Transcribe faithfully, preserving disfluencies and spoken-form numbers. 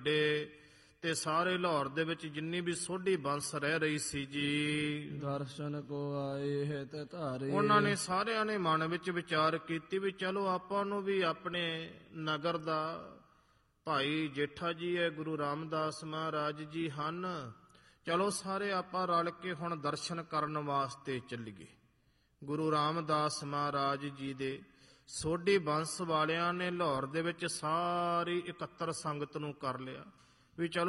ਵੱਡੇ ਤੇ ਸਾਰੇ ਲਾਹੌਰ ਦੇ ਵਿੱਚ ਜਿੰਨੀ ਵੀ ਸੋਢੀ ਬੰਸ ਰਹਿ ਰਹੀ ਸੀ ਜੀ, ਦਰਸ਼ਨ ਕੋ ਆਏ ਹੈ ਤੇ ਧਾਰੇ। ਉਹਨਾਂ ਨੇ ਸਾਰਿਆਂ ਨੇ ਮਨ ਵਿੱਚ ਵਿਚਾਰ ਕੀਤੀ ਵੀ ਚਲੋ ਆਪਾਂ ਨੂੰ ਵੀ ਆਪਣੇ ਨਗਰ ਦਾ ਭਾਈ ਜੇਠਾ ਜੀ ਹੈ, ਗੁਰੂ ਰਾਮਦਾਸ ਮਹਾਰਾਜ ਜੀ ਹਨ, ਚਲੋ ਸਾਰੇ ਆਪਾਂ ਰਲ ਕੇ ਹੁਣ ਦਰਸ਼ਨ ਕਰਨ ਵਾਸਤੇ ਚੱਲੀਏ। ਗੁਰੂ ਰਾਮਦਾਸ ਮਹਾਰਾਜ ਜੀ ਦੇ ਸੋਢੀ ਬੰਸ ਵਾਲਿਆਂ ਨੇ ਲਾਹੌਰ ਦੇ ਵਿੱਚ ਸਾਰੀ ਇਕੱਤਰ ਸੰਗਤ ਨੂੰ ਕਰ ਲਿਆ ਵੀ ਚਲੋ